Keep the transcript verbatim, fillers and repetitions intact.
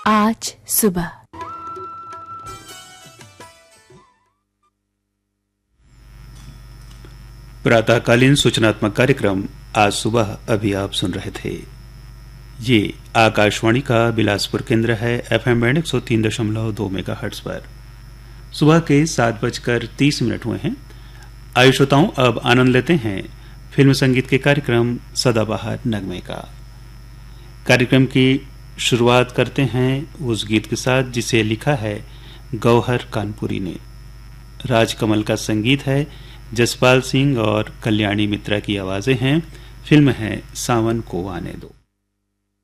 आज सुबह। प्रातःकालीन सूचनात्मक कार्यक्रम आज सुबह अभी आप सुन रहे थे। ये आकाशवाणी का बिलासपुर केंद्र है। एफएम बैंड एक सौ तीन दशमलव दो मेगाहर्ट्ज पर सुबह के सात बजकर तीस मिनट हुए हैं। आइए श्रोताओं, अब आनंद लेते हैं फिल्म संगीत के कार्यक्रम सदाबहार नगमे का। कार्यक्रम की शुरुआत करते हैं उस गीत के साथ जिसे लिखा है गौहर कानपुरी ने। राजकमल का संगीत है, जसपाल सिंह और कल्याणी मित्रा की आवाजें हैं। फिल्म है सावन को आने दो।